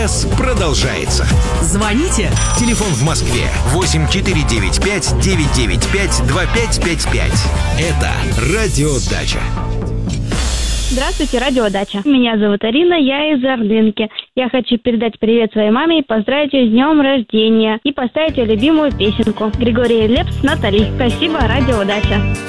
Продолжается. Звоните. Телефон в Москве 8495-995-2555. Это Радио Дача. Здравствуйте, Радио Дача. Меня зовут Арина, я из Ордынки. Я хочу передать привет своей маме и поздравить ее с днем рождения. И поставить ее любимую песенку. Григорий Лепс, Натали. Спасибо, Радио Дача.